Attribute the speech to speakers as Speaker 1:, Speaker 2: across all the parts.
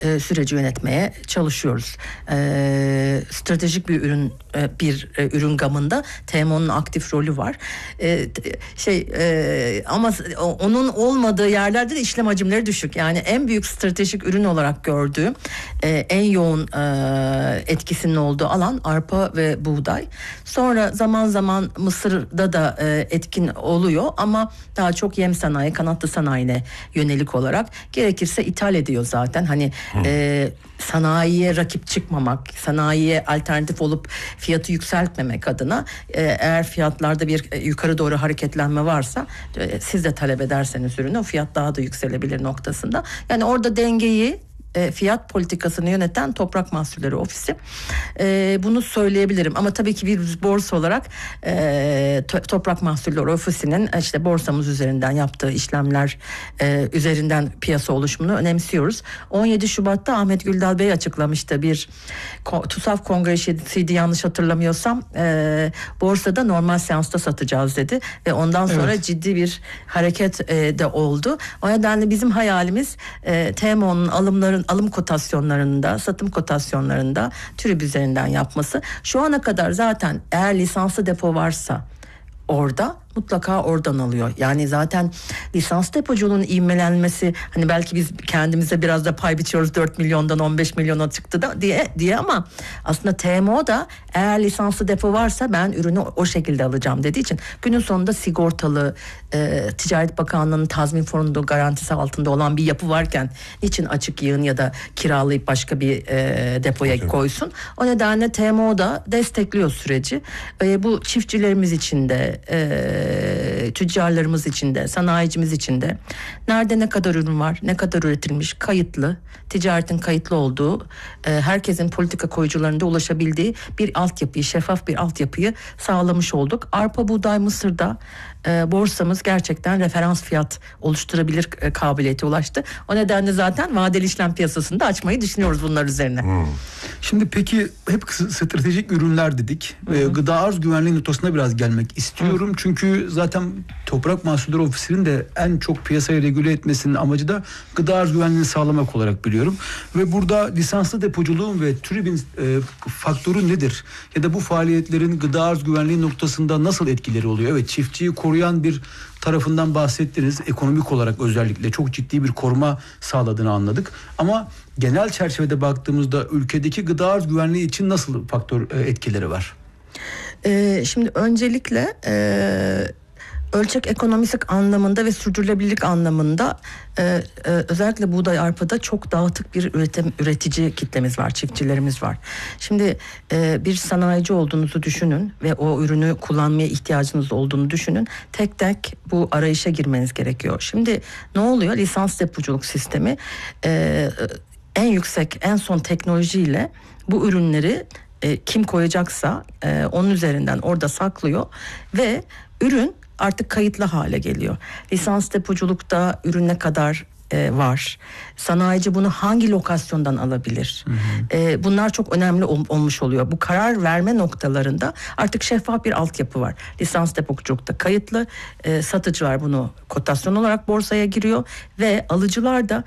Speaker 1: süreci yönetmeye çalışıyoruz. Stratejik bir ürün gamında TMO'nun aktif rolü var. Ama onun olmadığı yerlerde de işlem hacimleri düşük. Yani en büyük stratejik ürün olarak gördüğüm en yoğun etkisinin olduğu alan arpa ve buğday. Sonra zaman zaman Mısır'da da etkin oluyor ama daha çok yem sanayi, kanatlı sanayine yönelik olarak, gerekirse ithal ediyor zaten. Hani sanayiye rakip çıkmamak, sanayiye alternatif olup fiyatı yükseltmemek adına, eğer fiyatlarda bir yukarı doğru hareketlenme varsa siz de talep ederseniz ürünü, o fiyat daha da yükselebilir noktasında. Yani orada dengeyi, fiyat politikasını yöneten Toprak Mahsulleri Ofisi. Bunu söyleyebilirim ama tabii ki bir borsa olarak Toprak Mahsulleri Ofisi'nin işte borsamız üzerinden yaptığı işlemler üzerinden piyasa oluşumunu önemsiyoruz. 17 Şubat'ta Ahmet Güldal Bey açıklamıştı, bir TUSAF kongresiydi yanlış hatırlamıyorsam, borsada normal seansta satacağız dedi ve ondan sonra ciddi bir hareket de oldu. O nedenle bizim hayalimiz TMO'nun alım kotasyonlarında, satım kotasyonlarında TÜRİB üzerinden yapması. Şu ana kadar zaten eğer lisanslı depo varsa orada, mutlaka oradan alıyor. Yani zaten lisans depoculuğun ivmelenmesi, hani belki biz kendimize biraz da pay biçiyoruz, 4 milyondan 15 milyona çıktı da diye ama aslında TMO da eğer lisanslı depo varsa ben ürünü o şekilde alacağım dediği için günün sonunda sigortalı, Ticaret Bakanlığı'nın tazmin fonunun garantisi altında olan bir yapı varken niçin açık yığın ya da kiralayıp başka bir depoya koysun? O nedenle TMO da destekliyor süreci. Bu çiftçilerimiz için de, tüccarlarımız için de, sanayicimiz için de nerede ne kadar ürün var, ne kadar üretilmiş, kayıtlı, ticaretin kayıtlı olduğu, herkesin politika koyucularında ulaşabildiği bir altyapıyı, şeffaf bir altyapıyı sağlamış olduk. Arpa, buğday, mısırda borsamız gerçekten referans fiyat oluşturabilir kabiliyete ulaştı. O nedenle zaten vadeli işlem piyasasını da açmayı düşünüyoruz bunlar üzerine.
Speaker 2: Şimdi peki hep stratejik ürünler dedik. Gıda arz güvenliği noktasına biraz gelmek istiyorum. Çünkü zaten Toprak Mahsulleri Ofisi'nin de en çok piyasayı regüle etmesinin amacı da gıda arz güvenliğini sağlamak olarak biliyorum. Ve burada lisanslı depoculuğun ve TÜRİB'in faktörü nedir? Ya da bu faaliyetlerin gıda arz güvenliği noktasında nasıl etkileri oluyor? Evet, çiftçiyi koruyan bir tarafından bahsettiniz. Ekonomik olarak özellikle çok ciddi bir koruma sağladığını anladık. Ama genel çerçevede baktığımızda ülkedeki gıda arz güvenliği için nasıl etkileri var?
Speaker 1: Şimdi öncelikle ölçek ekonomisi anlamında ve sürdürülebilirlik anlamında özellikle buğday, arpada çok dağıtık bir üretici kitlemiz var, çiftçilerimiz var. Şimdi bir sanayici olduğunuzu düşünün ve o ürünü kullanmaya ihtiyacınız olduğunu düşünün. Tek tek bu arayışa girmeniz gerekiyor. Şimdi ne oluyor? Lisans depoculuk sistemi en yüksek, en son teknolojiyle bu ürünleri kim koyacaksa onun üzerinden orada saklıyor ve ürün artık kayıtlı hale geliyor. Lisans depoculukta ürün ne kadar var? Sanayici bunu hangi lokasyondan alabilir? Bunlar çok önemli olmuş oluyor. Bu karar verme noktalarında artık şeffaf bir altyapı var. Lisans depoculukta kayıtlı, satıcılar bunu kotasyon olarak borsaya giriyor ve alıcılar da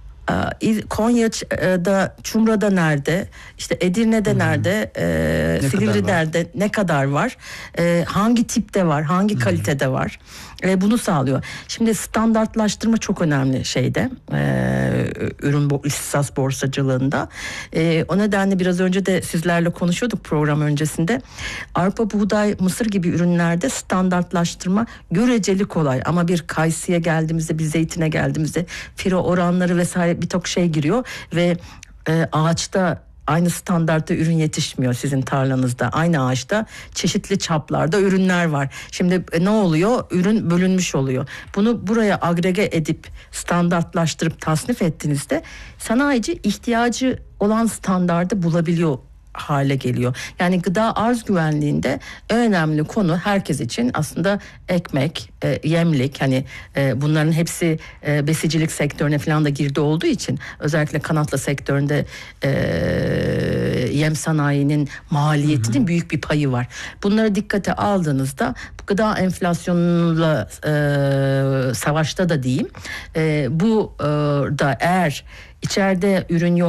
Speaker 1: Konya'da, Çumra'da nerede, işte Edirne'de nerede, Silivri nerede, ne kadar var, hangi tipte var, hangi kalitede var, bunu sağlıyor. Şimdi standartlaştırma çok önemli şeyde, ürün ihtisas borsacılığında. O nedenle biraz önce de sizlerle konuşuyorduk program öncesinde. Arpa, buğday, mısır gibi ürünlerde standartlaştırma göreceli kolay ama bir kayısıya geldiğimizde, bir zeytine geldiğimizde firo oranları vesaire birçok şey giriyor ve ağaçta aynı standartta ürün yetişmiyor sizin tarlanızda. Aynı ağaçta çeşitli çaplarda ürünler var. Şimdi ne oluyor? Ürün bölünmüş oluyor. Bunu buraya agrege edip standartlaştırıp tasnif ettiğinizde sanayici ihtiyacı olan standardı bulabiliyor hale geliyor. Yani gıda arz güvenliğinde en önemli konu herkes için aslında ekmek, yemlik, hani bunların hepsi besicilik sektörüne falan da girdi olduğu için özellikle kanatlı sektöründe yem sanayinin maliyetinin büyük bir payı var. Bunları dikkate aldığınızda gıda enflasyonuyla savaşta da diyeyim, bu da eğer içeride ürün yok.